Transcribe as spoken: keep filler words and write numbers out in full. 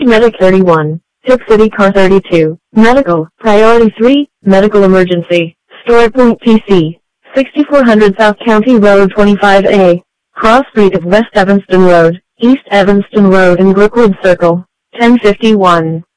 Medic thirty-one, Tip City Car thirty-two, Medical, Priority three, Medical Emergency, Store Point P C, sixty-four hundred South County Road twenty-five A, Cross Street of West Evanston Road, East Evanston Road and Brookwood Circle, ten fifty-one.